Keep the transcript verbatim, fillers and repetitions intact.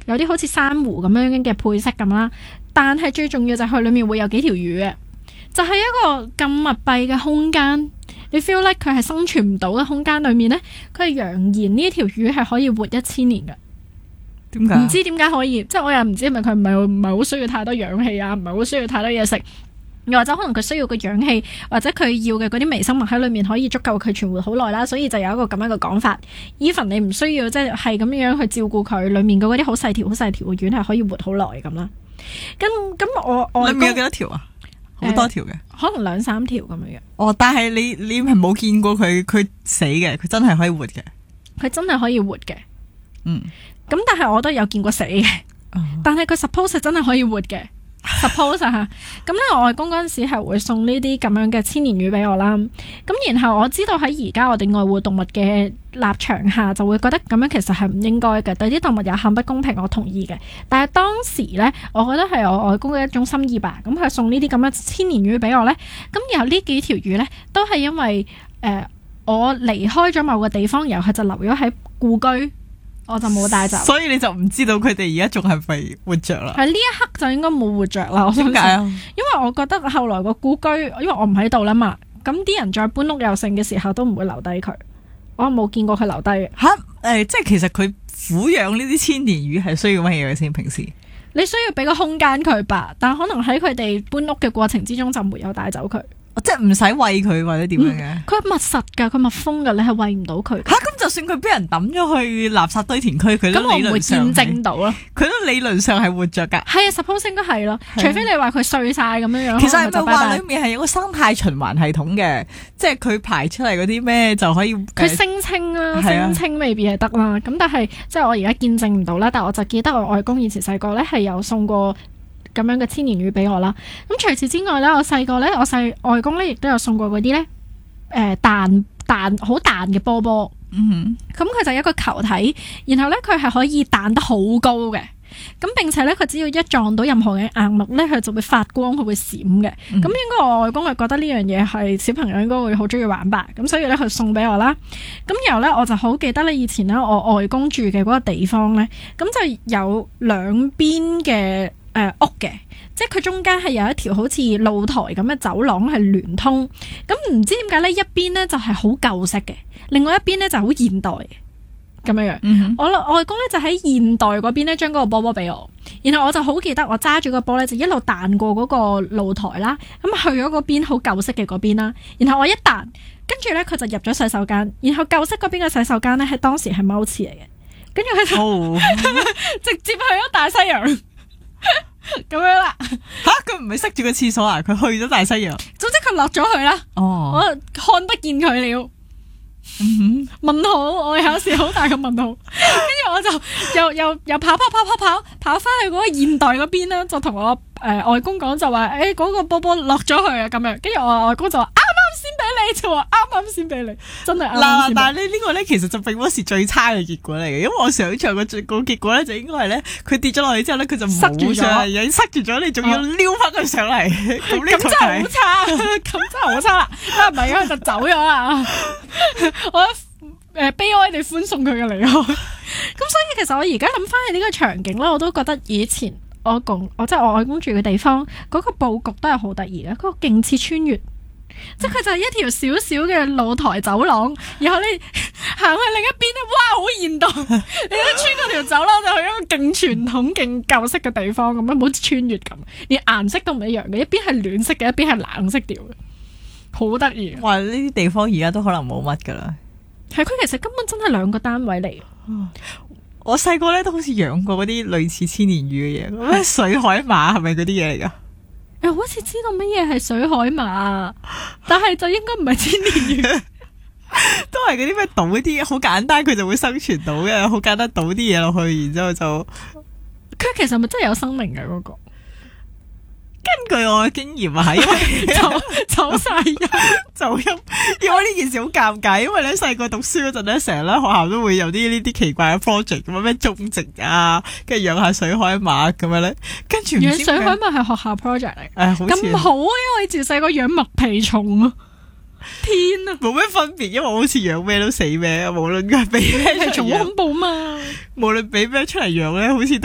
有啲好似珊瑚咁樣嘅配色咁啦。但係最重要就係佢裏面會有幾條魚嘅，就係、是、一個咁密閉嘅空間，你 feel like 佢係生存唔到嘅空間裏面呢，佢係揚言呢條魚係可以活一千年嘅。 點解？ 唔知點解可以，即係我又唔知係咪佢唔係唔係好需要太多氧氣啊，唔係好需要太多嘢食，又或者可能佢需要個氧氣，或者佢要嘅嗰啲微生物喺裏面可以足夠佢存活好耐啦，所以就有一個咁樣嘅講法。even 你唔需要即係係咁樣去照顧佢，裏面嗰啲好細條好細條嘅丸係可以活好耐咁啦。咁咁我我裏面有幾多條啊？好多條嘅、呃， 可能兩三條咁樣樣。 哦，但係你你係冇見過佢佢死嘅，佢真係可以活嘅。 佢真係可以活嘅。 嗯。 咁但係我都有見過死嘅，哦、但係佢 suppose 真係可以活嘅，suppose 吓。咁咧我外公嗰陣時係會送呢啲咁樣嘅千年魚俾我啦。咁然後我知道喺而家我哋愛護動物嘅立場下，就會覺得咁樣其實係唔應該嘅，對啲動物有幸不公平，我同意嘅。但係當時咧，我覺得係我外公嘅一種心意吧。咁佢送呢啲咁樣千年魚俾我咧，咁然後呢幾條魚咧都係因為誒、呃、我離開咗某個地方，然後佢就留咗喺故居。我就冇帶走， 所以你就唔知道佢哋而家仲係咪活着啦？ 係呢一刻就應該冇活着啦。 點解啊？ 因為我覺得後來個故居，因為我唔喺度啦嘛，咁啲人再搬屋又剩嘅時候都唔會留低佢。我冇見過佢留低嘅。 吓，誒、呃，即係其實佢撫養呢啲千年魚係需要乜嘢嘅先？平時你需要俾個空間佢吧，但可能喺佢哋搬屋嘅過程之中就沒有帶走佢。 即係唔使餵佢或者點樣嘅？ 佢、嗯、密實噶，佢密封噶，你係餵唔到佢。 吓，咁就算佢俾人抌咗去垃圾堆填區，佢都理論上咁我唔會見證到咯。 佢都理論上係活着噶。 係啊 ，suppose 應該係咯，除非你話佢碎晒咁樣樣。 其實係咪話裏面係有個生態循環系統嘅？即係佢排出嚟嗰啲咩就可以？ 佢聲稱啦，聲稱未必係得啦。咁但係即係我而家見證唔到啦。但係我就記得我外公以前細個咧係有送過咁樣嘅千年魚俾我啦。咁除此之外咧，我細個咧，我細外公咧亦都有送過嗰啲咧，誒彈彈好彈嘅波波。嗯，咁佢就一個球體，然後咧佢係可以彈得好高嘅。咁並且咧，佢只要一撞到任何嘅硬物咧，佢就會發光，佢會閃嘅。咁、嗯、應該我外公係覺得呢樣嘢係小朋友應該會好中意玩吧。咁所以咧，佢送俾我啦。咁然後咧，我就好記得咧，以前咧我外公住嘅嗰個地方咧，咁就有兩邊嘅誒屋嘅，即係佢中間係有一條好似露台咁嘅走廊係聯通。咁唔知點解咧，一邊咧就係好舊式嘅，另外一邊咧就好現代嘅。咁樣樣，嗯、我我外公咧就喺現代嗰邊咧將嗰個波波俾我，然後我就好記得我揸住個波咧就一路彈過嗰個露台啦，咁去咗嗰邊好舊式嘅嗰邊啦，然後我一彈，跟住咧佢就入咗洗手間，然後舊式嗰邊嘅洗手間咧係當時係踎廁嚟嘅，跟住佢就、哦、直接去咗大西洋咁樣啦。 吓，佢唔係塞住個廁所啊，佢去咗大西洋。 總之佢落咗去啦，哦，我看不見佢了。嗯、問號，我有時好大個問號，跟住我就又又又跑跑跑跑跑跑翻去嗰個現代嗰邊啦，就同我誒、呃、外公講就話誒嗰個波波落咗去啊咁樣，跟住我外公就話啱啱先俾你，就話啱啱先俾你，真係啱啱先。嗱，但係呢呢個咧其實就並不是最差嘅結果嚟嘅，因為我想象嘅最個結果咧就應該係咧佢跌咗落去之後咧佢就塞住咗，已經塞住咗，你仲要撩翻佢上嚟，咁呢個真係好差，咁真係好差啦，唔係啊就走咗啦。我誒悲哀地歡送佢嘅離開，咁所以其實我而家諗翻起呢個場景咧，我都覺得以前我公我即係我外公住嘅地方嗰、嗰個佈局都係好得意嘅，嗰、嗰個勁似穿越，嗯、即係佢就係一條小小嘅露台走廊，然後你行去另一邊咧，哇好現代，你一穿嗰條走廊就去一個勁傳統、勁舊式嘅地方咁樣，好似穿越咁，連顏色都唔一樣嘅，一邊係暖色嘅，一邊係冷色調嘅。好得意！哇！呢啲地方而家都可能冇乜噶啦。係佢其實根本真係兩個單位嚟。我細個咧都好似養過嗰啲類似千年魚嘅嘢，咩水海馬係咪嗰啲嘢嚟噶？誒，好似知道乜嘢係水海馬，但係就應該唔係千年魚，都係嗰啲咩倒啲好簡單，佢就會生存到嘅，好簡單倒啲嘢落去，然之後就佢其實係咪真係有生命嘅嗰個？根據我嘅經驗啊，因為走走晒音走音，因為呢件事好尷尬，因為咧細個讀書嗰陣咧，成日咧學校都會有啲呢啲奇怪嘅 project 咁樣，咩種植啊，跟住養下水海馬咁樣咧，跟住養水海馬係學校 project 嚟，誒咁好啊，因為自細個養麥皮蟲啊，天啊，冇咩分別，因為我好似養咩都死咩，無論佢俾咩蟲好恐怖嘛，無論俾咩出嚟養咧，好似都。